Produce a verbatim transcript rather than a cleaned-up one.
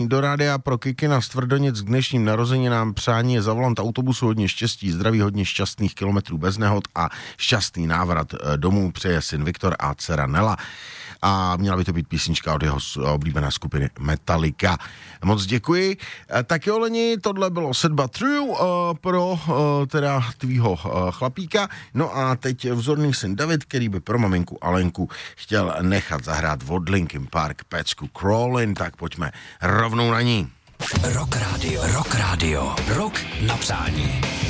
Do rádia pro Kikina z Tvrdoněc k dnešním narozeninám přání je za volant autobusu hodně štěstí, zdraví, hodně šťastných kilometrů bez nehod a šťastný návrat domů přeje syn Viktor a dcera Nela. A měla by to být písnička od jeho oblíbené skupiny Metallica. Moc děkuji. Tak jo, Leni, tohle bylo Sedba True uh, pro uh, teda tvýho uh, chlapíka. No a teď vzorný syn David, který by pro maminku Alenku chtěl nechat zahrát od Linkin Park pecku Crawlin', tak pojďme rovnou na ní. Rock Radio, Rock Radio, Rock na přání.